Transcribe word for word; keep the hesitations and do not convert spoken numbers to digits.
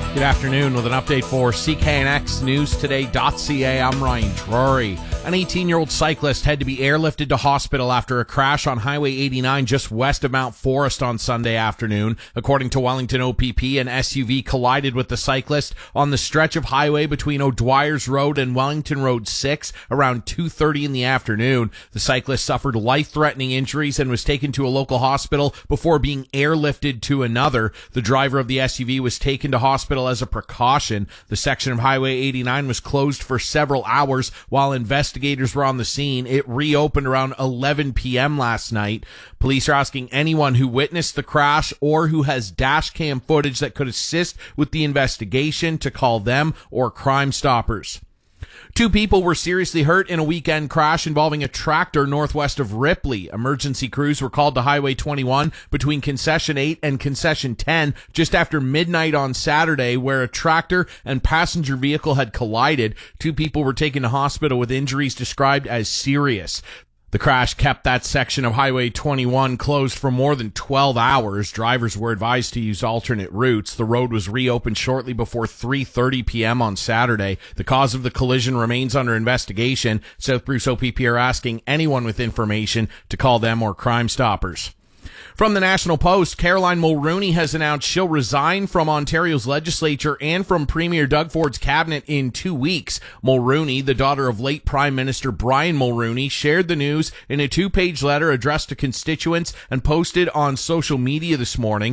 Good afternoon with an update for C K N X News Today dot C A. I'm Ryan Drury. An eighteen-year-old cyclist had to be airlifted to hospital after a crash on Highway eighty-nine just west of Mount Forest on Sunday afternoon. According to Wellington O P P, an S U V collided with the cyclist on the stretch of highway between O'Dwyer's Road and Wellington Road six around two thirty in the afternoon. The cyclist suffered life-threatening injuries and was taken to a local hospital before being airlifted to another. The driver of the S U V was taken to hospital as a precaution. The section of Highway eighty-nine was closed for several hours while investigators were on the scene. It reopened around eleven p.m. last night. Police are asking anyone who witnessed the crash or who has dash cam footage that could assist with the investigation to call them or Crime Stoppers. Two people were seriously hurt in a weekend crash involving a tractor northwest of Ripley. Emergency crews were called to Highway twenty-one between Concession eight and Concession ten just after midnight on Saturday, where a tractor and passenger vehicle had collided. Two people were taken to hospital with injuries described as serious. The crash kept that section of Highway twenty-one closed for more than twelve hours. Drivers were advised to use alternate routes. The road was reopened shortly before three thirty p.m. on Saturday. The cause of the collision remains under investigation. South Bruce O P P are asking anyone with information to call them or Crime Stoppers. From the National Post, Caroline Mulroney has announced she'll resign from Ontario's legislature and from Premier Doug Ford's cabinet in two weeks. Mulroney, the daughter of late Prime Minister Brian Mulroney, shared the news in a two-page letter addressed to constituents and posted on social media this morning.